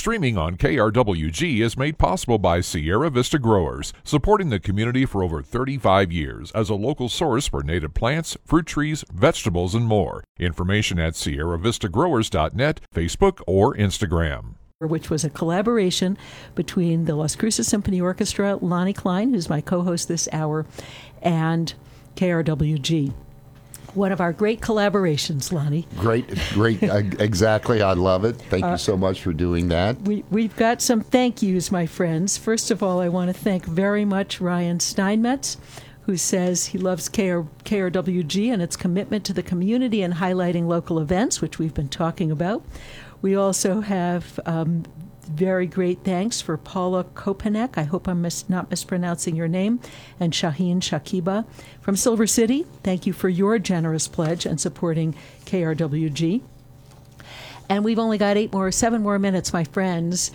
Streaming on KRWG is made possible by Sierra Vista Growers, supporting the community for over 35 years as a local source for native plants, fruit trees, vegetables, and more. Information at sierravistagrowers.net, Facebook, or Instagram. Which was a collaboration between the Las Cruces Symphony Orchestra, Lonnie Klein, who's my co-host this hour, and KRWG. One of our great collaborations, Lonnie. Great, exactly. I love it. Thank you so much for doing that. We've got some thank yous, my friends. First of all, I want to thank very much Ryan Steinmetz, who says he loves KRWG and its commitment to the community and highlighting local events, which we've been talking about. We also have very great thanks for Paula Kopanek. I hope I'm not mispronouncing your name. And Shaheen Shakiba from Silver City. Thank you for your generous pledge and supporting KRWG. And we've only got 7 more minutes, my friends.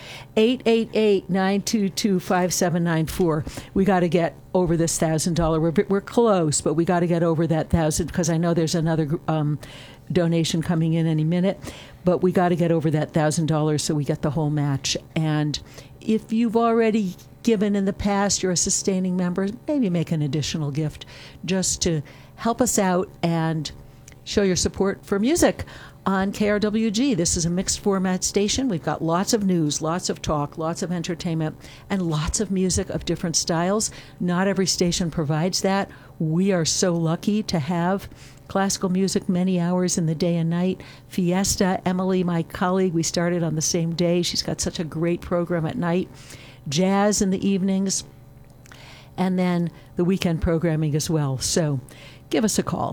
888-922-5794. We got to get over this $1,000. We're close, but we got to get over that $1,000 because I know there's another donation coming in any minute. But we got to get over that $1,000 so we get the whole match. And if you've already given in the past, you're a sustaining member, maybe make an additional gift just to help us out and show your support for music on KRWG. This is a mixed format station. We've got lots of news, lots of talk, lots of entertainment, and lots of music of different styles. Not every station provides that. We are so lucky to have classical music many hours in the day and night. Fiesta, Emily, my colleague, we started on the same day. She's got such a great program at night. Jazz in the evenings, and then the weekend programming as well. So give us a call.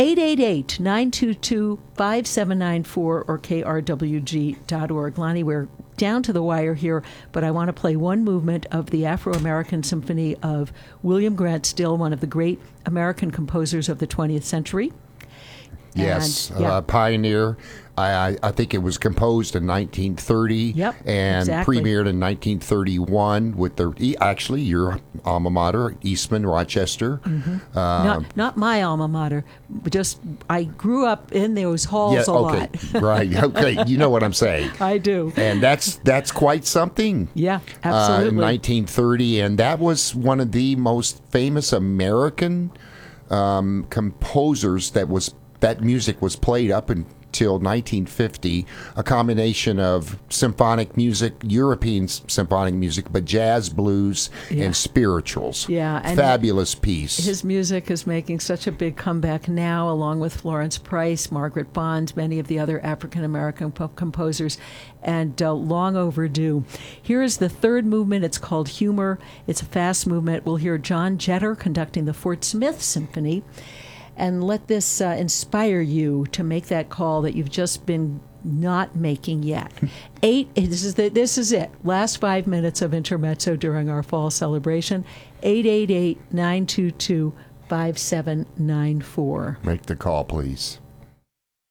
888-922-5794 or krwg.org. Lonnie, we're down to the wire here, but I want to play one movement of the Afro-American Symphony of William Grant Still, one of the great American composers of the 20th century. Yes, pioneer. I think it was composed in 1930 and premiered in 1931 with your alma mater, Eastman, Rochester. Mm-hmm. Not my alma mater. Just I grew up in those halls a lot. Right. Okay. You know what I'm saying. I do. And that's quite something. Yeah, absolutely. In 1930, and that was one of the most famous American composers that music was played up until 1950, a combination of symphonic music, European symphonic music, but jazz, blues, and spirituals. Yeah. And fabulous piece. His music is making such a big comeback now, along with Florence Price, Margaret Bond, many of the other African-American composers, and long overdue. Here is the third movement. It's called Humor. It's a fast movement. We'll hear John Jeter conducting the Fort Smith Symphony. And let this inspire you to make that call that you've just been not making yet. This is it. Last 5 minutes of intermezzo during our fall celebration. 888-922-5794. Make the call, please.